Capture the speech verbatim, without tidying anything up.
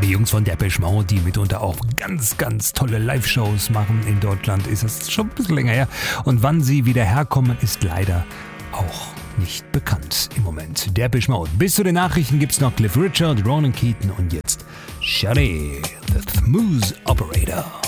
die Jungs von Depeche Mode, die mitunter auch ganz, ganz tolle Live-Shows machen in Deutschland, ist es schon ein bisschen länger her. Und wann sie wieder herkommen, ist leider auch nicht bekannt im Moment. Depeche Mode. Bis zu den Nachrichten gibt's noch Cliff Richard, Ronan Keaton und jetzt Shadi, the Smooth Operator.